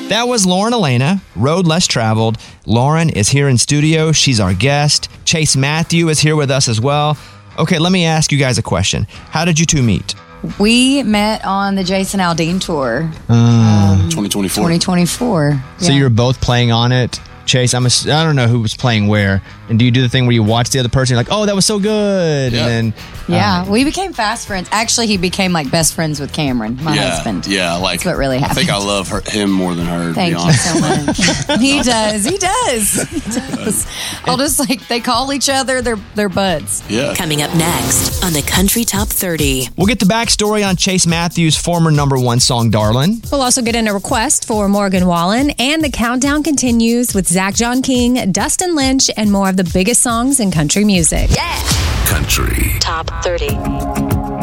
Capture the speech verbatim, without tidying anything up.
That was Lauren Elena, Road Less Traveled. Lauren is here in studio. She's our guest. Chase Matthew is here with us as well. Okay, let me ask you guys a question. How did you two meet? We met on the Jason Aldean tour. Uh, um, twenty twenty-four. twenty twenty-four. So yeah. you were both playing on it. Chase, I'm a, I don't know who was playing where. And do you do the thing where you watch the other person, you're like, oh, that was so good? Yeah. And then, Yeah, um, we became fast friends. Actually, he became like best friends with Cameron, my yeah, husband. Yeah, like That's what really happened. I think I love her, him more than her. To Thank be you honest. so much. He does. He does. He does. I'll just like, they call each other, they're, they're buds. Yeah. Coming up next on the Country Top thirty. We'll get the backstory on Chase Matthews' former number one song, Darlin'. We'll also get in a request for Morgan Wallen, and the countdown continues with Zach John King, Dustin Lynch, and more of the biggest songs in country music. Yeah. Country Top thirty.